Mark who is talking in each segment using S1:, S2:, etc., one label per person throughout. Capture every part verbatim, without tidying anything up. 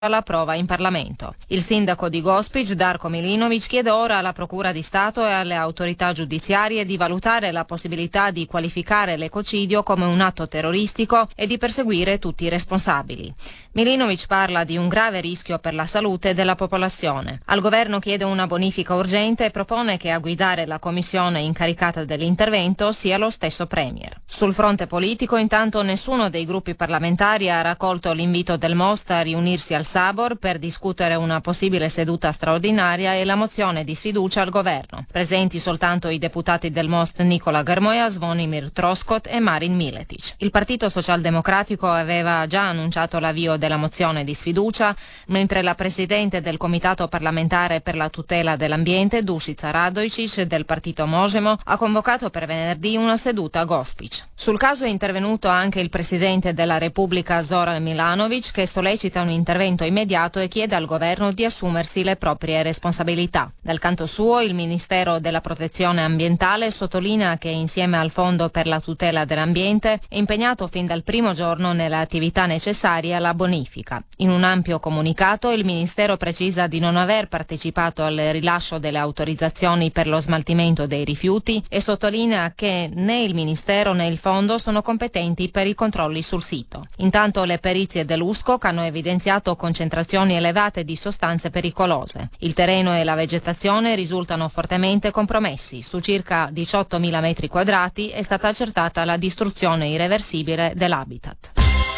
S1: alla prova in Parlamento. Il sindaco di Gospić, Darko Milinović, chiede ora alla Procura di Stato e alle autorità giudiziarie di valutare la possibilità di qualificare l'ecocidio come un atto terroristico e di perseguire tutti i responsabili. Milinović parla di un grave rischio per la salute della popolazione. Al governo chiede una bonifica urgente e propone che a guidare la commissione incaricata dell'intervento sia lo stesso premier. Sul fronte politico, intanto, nessuno dei gruppi parlamentari ha raccolto l'invito del Most a riunirsi al Sabor per discutere una possibile seduta straordinaria e la mozione di sfiducia al governo. Presenti soltanto i deputati del Most Nikola Grmoja, Zvonimir Troskot e Marin Miletić. Il Partito Socialdemocratico aveva già annunciato l'avvio della mozione di sfiducia, mentre la presidente del Comitato parlamentare per la tutela dell'ambiente, Dušica Radojčić, del partito Možemo, ha convocato per venerdì una seduta a Gospić. Sul caso è intervenuto anche il presidente della Repubblica Zoran Milanović, che sollecita un intervento immediato e chiede al governo di assumersi le proprie responsabilità. Dal canto suo, il Ministero della Protezione Ambientale sottolinea che insieme al Fondo per la tutela dell'ambiente è impegnato fin dal primo giorno nelle attività necessarie alla bonifica. In un ampio comunicato, il Ministero precisa di non aver partecipato al rilascio delle autorizzazioni per lo smaltimento dei rifiuti e sottolinea che né il Ministero né il Fondo sono competenti per i controlli sul sito. Intanto le perizie dell'U S C O C hanno evidenziato concentrazioni elevate di sostanze pericolose. Il terreno e la vegetazione risultano fortemente compromessi. Su circa diciottomila metri quadrati è stata accertata la distruzione irreversibile dell'habitat.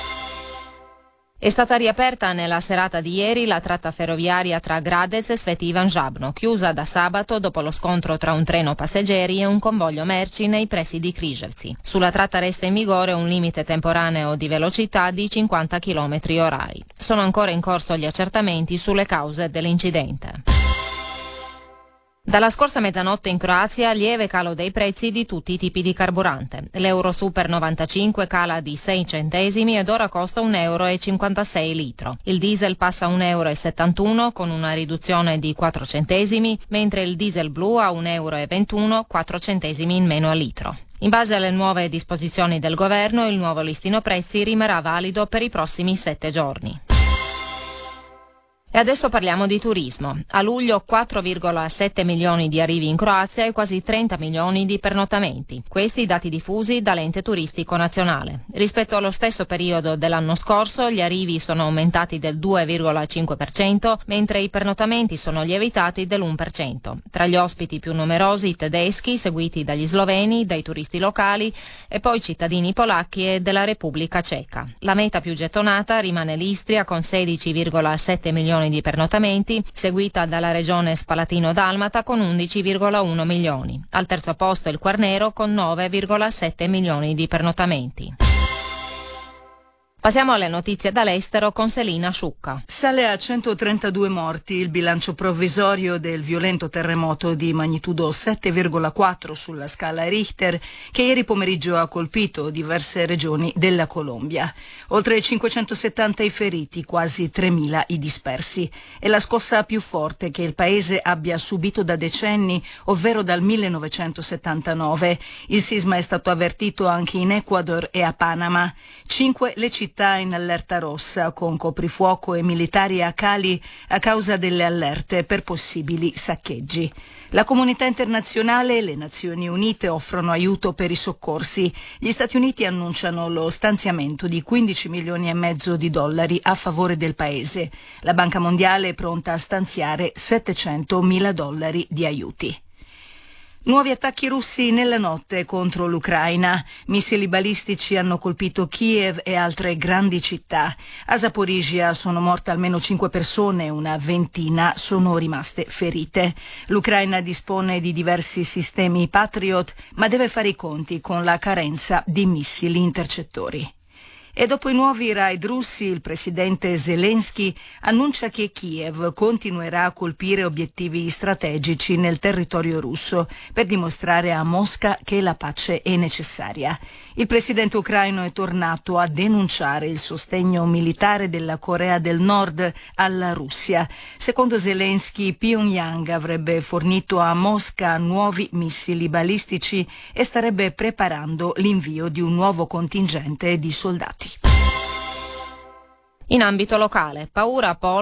S1: È stata riaperta nella serata di ieri la tratta ferroviaria tra Gradec e Sveti Ivan Žabno, chiusa da sabato dopo lo scontro tra un treno passeggeri e un convoglio merci nei pressi di Križevci. Sulla tratta resta in vigore un limite temporaneo di velocità di cinquanta chilometri orari. Sono ancora in corso gli accertamenti sulle cause dell'incidente. Dalla scorsa mezzanotte in Croazia lieve calo dei prezzi di tutti i tipi di carburante. L'Euro Super novantacinque cala di sei centesimi ed ora costa un euro e cinquantasei litro. Il diesel passa a un euro e settantuno con una riduzione di quattro centesimi, mentre il diesel blu a un euro e ventuno, quattro centesimi in meno a litro. In base alle nuove disposizioni del governo, il nuovo listino prezzi rimarrà valido per i prossimi sette giorni. E adesso parliamo di turismo. A luglio quattro virgola sette milioni di arrivi in Croazia e quasi trenta milioni di pernottamenti. Questi i dati diffusi dall'ente turistico nazionale. Rispetto allo stesso periodo dell'anno scorso, gli arrivi sono aumentati del due virgola cinque per cento, mentre i pernottamenti sono lievitati dell'uno per cento. Tra gli ospiti più numerosi i tedeschi, seguiti dagli sloveni, dai turisti locali e poi cittadini polacchi e della Repubblica Ceca. La meta più gettonata rimane l'Istria con sedici virgola sette milioni di pernottamenti, seguita dalla regione Spalatino-Dalmata con undici virgola uno milioni. Al terzo posto il Quarnero con nove virgola sette milioni di pernottamenti. Passiamo alle notizie dall'estero con Selina Sciucca.
S2: Sale a centotrentadue morti il bilancio provvisorio del violento terremoto di magnitudo sette virgola quattro sulla scala Richter che ieri pomeriggio ha colpito diverse regioni della Colombia. Oltre cinquecentosettanta i feriti, quasi tremila i dispersi. È la scossa più forte che il paese abbia subito da decenni, ovvero dal millenovecentosettantanove. Il sisma è stato avvertito anche in Ecuador e a Panama. Cinque le città in allerta rossa, con coprifuoco e militari a Cali a causa delle allerte per possibili saccheggi. La comunità internazionale e le Nazioni Unite offrono aiuto per i soccorsi. Gli Stati Uniti annunciano lo stanziamento di quindici milioni e mezzo di dollari a favore del paese. La Banca Mondiale è pronta a stanziare settecentomila dollari di aiuti. Nuovi attacchi russi nella notte contro l'Ucraina. Missili balistici hanno colpito Kiev e altre grandi città. A Zaporizhia sono morte almeno cinque persone, una ventina sono rimaste ferite. L'Ucraina dispone di diversi sistemi Patriot, ma deve fare i conti con la carenza di missili intercettori. E dopo i nuovi raid russi, il presidente Zelensky annuncia che Kiev continuerà a colpire obiettivi strategici nel territorio russo per dimostrare a Mosca che la pace è necessaria. Il presidente ucraino è tornato a denunciare il sostegno militare della Corea del Nord alla Russia. Secondo Zelensky, Pyongyang avrebbe fornito a Mosca nuovi missili balistici e starebbe preparando l'invio di un nuovo contingente di soldati.
S1: In ambito locale, paura, Polo